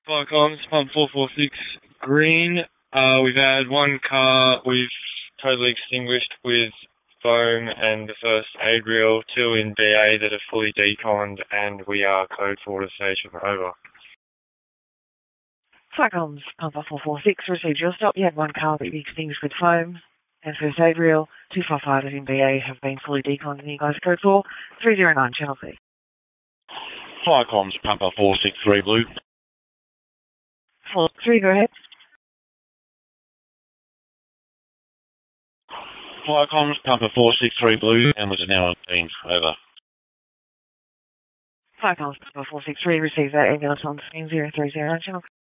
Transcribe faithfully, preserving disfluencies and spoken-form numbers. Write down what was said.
Viacom's pump four four six green. Uh, we've had one car we've totally extinguished with foam and the first aid reel, two in B A that are fully deconned, and we are code four to station over. Viacom's pump four four six received your stop. You had one car that you extinguished with foam and first aid reel. Two firefighters in B A have been fully deconned, and you guys code four three zero nine Chelsea. Viacom's Pumper four six three Blue. four three, go ahead. Viacom's Pumper four six three Blue, and was now on Teams. Over. Viacom's Pumper four six three received that ambulance on scene zero three zero Chelsea.